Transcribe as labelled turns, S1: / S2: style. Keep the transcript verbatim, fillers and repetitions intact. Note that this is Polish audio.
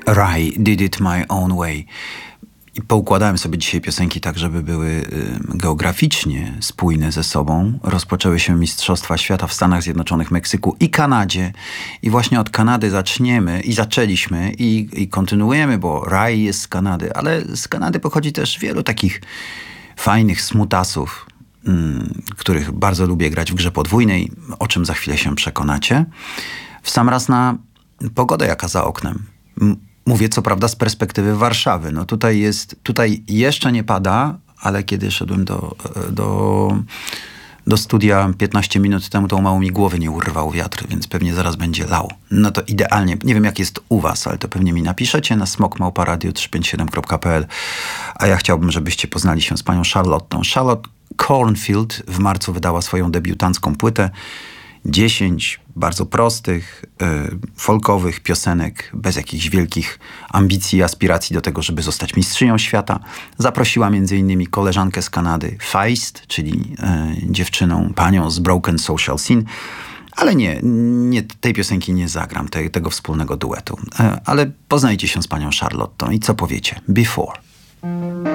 S1: Rai, Did It My Own Way. I poukładałem sobie dzisiaj piosenki tak, żeby były y, geograficznie spójne ze sobą. Rozpoczęły się Mistrzostwa Świata w Stanach Zjednoczonych, Meksyku i Kanadzie. I właśnie od Kanady zaczniemy i zaczęliśmy i, i kontynuujemy, bo Rai jest z Kanady, ale z Kanady pochodzi też wielu takich fajnych smutasów, mm, których bardzo lubię grać w grze podwójnej, o czym za chwilę się przekonacie. W sam raz na pogodę, jaka za oknem. Mówię co prawda z perspektywy Warszawy. No tutaj jest, tutaj jeszcze nie pada, ale kiedy szedłem do, do, do studia piętnaście minut temu, to mało mi głowy nie urwał wiatr, więc pewnie zaraz będzie lał. No to idealnie. Nie wiem jak jest u was, ale to pewnie mi napiszecie na smok małpa radio trzysta pięćdziesiąt siedem kropka p l. A ja chciałbym, żebyście poznali się z panią Charlottą. Charlotte Cornfield w marcu wydała swoją debiutancką płytę. Dziesięć bardzo prostych, y, folkowych piosenek, bez jakichś wielkich ambicji i aspiracji do tego, żeby zostać mistrzynią świata. Zaprosiła między innymi koleżankę z Kanady, Feist, czyli y, dziewczyną, panią z Broken Social Scene. Ale nie, nie tej piosenki nie zagram, te, tego wspólnego duetu. Y, ale poznajcie się z panią Charlottą i co powiecie? Before.